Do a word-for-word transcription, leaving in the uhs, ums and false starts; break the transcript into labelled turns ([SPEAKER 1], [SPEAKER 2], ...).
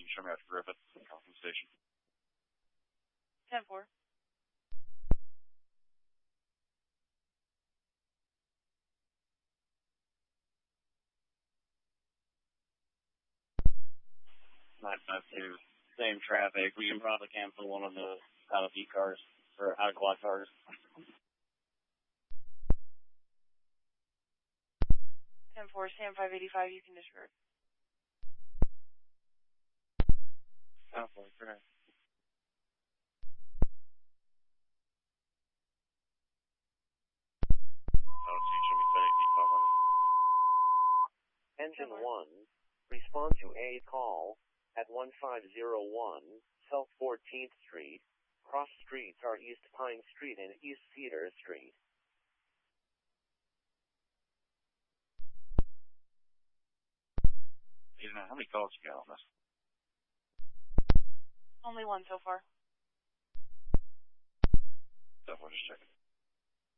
[SPEAKER 1] show me out to Griffith, Coffin Station.
[SPEAKER 2] ten four.
[SPEAKER 1] nine five two. Same traffic. We can probably cancel one of the out of peak cars, or out of clock cars.
[SPEAKER 2] ten four, Sam five eighty-five, you can disregard.
[SPEAKER 1] ten four, correct. Oh, see, show me ten eight feet five hundred.
[SPEAKER 3] Engine one, respond to a call at one five zero one South fourteenth Street. Cross streets are East Pine Street and East Cedar Street.
[SPEAKER 1] You know, how many calls you got on this?
[SPEAKER 2] Only one so far.